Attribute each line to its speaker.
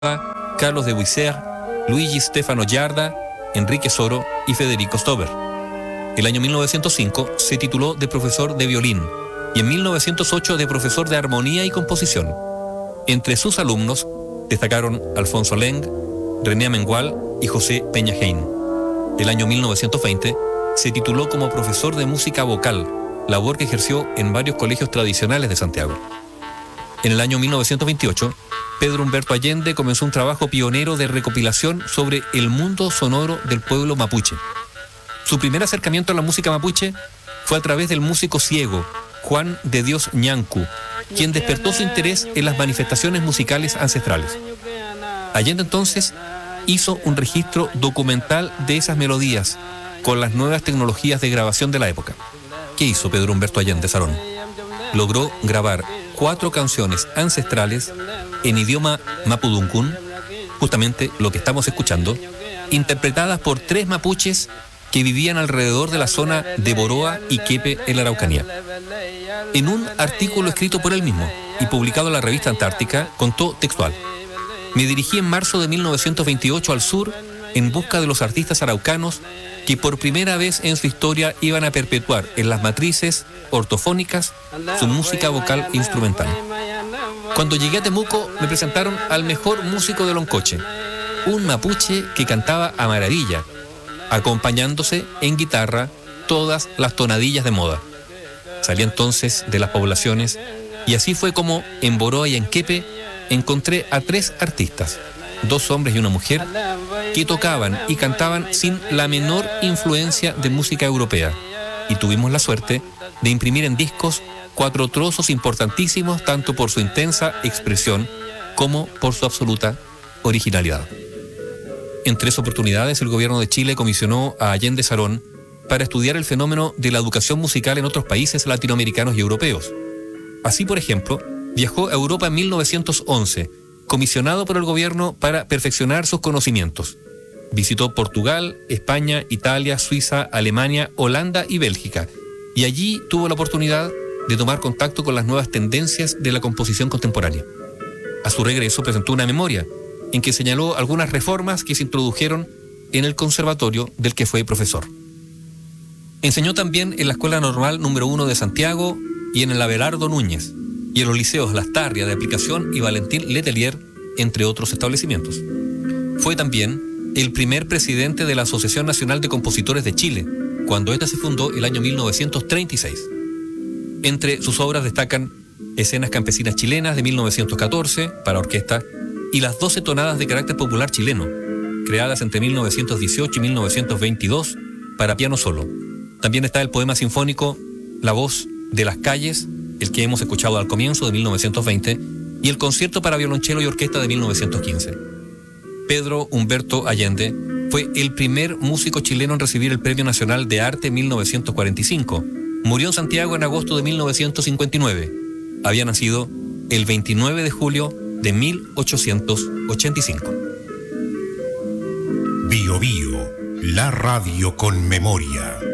Speaker 1: Carlos de Buisser, Luigi Stefano Giarda, Enrique Soro y Federico Stover. El año 1905 se tituló de profesor de violín y en 1908 de profesor de armonía y composición. Entre sus alumnos destacaron Alfonso Leng, René Amengual y José Peñahein. El año 1920 se tituló como profesor de música vocal, labor que ejerció en varios colegios tradicionales de Santiago. En el año 1928, Pedro Humberto Allende comenzó un trabajo pionero de recopilación sobre el mundo sonoro del pueblo mapuche. Su primer acercamiento a la música mapuche fue a través del músico ciego, Juan de Dios Ñancu, quien despertó su interés en las manifestaciones musicales ancestrales. Allende entonces hizo un registro documental de esas melodías con las nuevas tecnologías de grabación de la época. ¿Qué hizo Pedro Humberto Allende Sarón? Logró grabar 4 canciones ancestrales en idioma mapudungun, justamente lo que estamos escuchando, interpretadas por 3 mapuches que vivían alrededor de la zona de Boroa y Quepe en la Araucanía. En un artículo escrito por él mismo y publicado en la revista Antártica, contó textual: me dirigí en marzo de 1928 al sur en busca de los artistas araucanos que por primera vez en su historia iban a perpetuar en las matrices ortofónicas su música vocal e instrumental. Cuando llegué a Temuco me presentaron al mejor músico de Loncoche, un mapuche que cantaba a maravilla, acompañándose en guitarra todas las tonadillas de moda. Salí entonces de las poblaciones y así fue como en Boroa y en Quepe encontré a 3 artistas, 2 hombres y una mujer, que tocaban y cantaban sin la menor influencia de música europea, y tuvimos la suerte de imprimir en discos 4 trozos importantísimos tanto por su intensa expresión como por su absoluta originalidad. En 3 oportunidades el gobierno de Chile comisionó a Allende Sarón para estudiar el fenómeno de la educación musical en otros países latinoamericanos y europeos. Así, por ejemplo, viajó a Europa en 1911, comisionado por el gobierno para perfeccionar sus conocimientos. Visitó Portugal, España, Italia, Suiza, Alemania, Holanda y Bélgica, y allí tuvo la oportunidad de tomar contacto con las nuevas tendencias de la composición contemporánea. A su regreso presentó una memoria en que señaló algunas reformas que se introdujeron en el conservatorio del que fue profesor. Enseñó también en la Escuela Normal número 1 de Santiago y en el Abelardo Núñez, y en los liceos Lastarria de Aplicación y Valentín Letelier, entre otros establecimientos. Fue también el primer presidente de la Asociación Nacional de Compositores de Chile, cuando ésta se fundó el año 1936. Entre sus obras destacan Escenas Campesinas Chilenas de 1914 para orquesta y las 12 tonadas de carácter popular chileno, creadas entre 1918 y 1922 para piano solo. También está el poema sinfónico La voz de las calles, el que hemos escuchado al comienzo, de 1920, y el concierto para violonchelo y orquesta de 1915. Pedro Humberto Allende fue el primer músico chileno en recibir el Premio Nacional de Arte 1945. Murió en Santiago en agosto de 1959. Había nacido el 29 de julio de 1885.
Speaker 2: Bio Bio, la radio con memoria.